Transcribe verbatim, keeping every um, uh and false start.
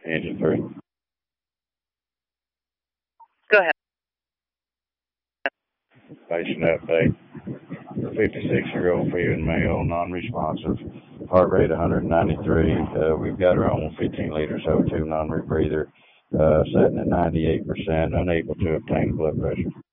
Engine three. Go ahead. Patient update. fifty-six-year-old female male, non-responsive. Heart rate one ninety-three. Uh, we've got her on fifteen liters O two non-rebreather. Uh, sitting at ninety-eight percent, unable to obtain blood pressure.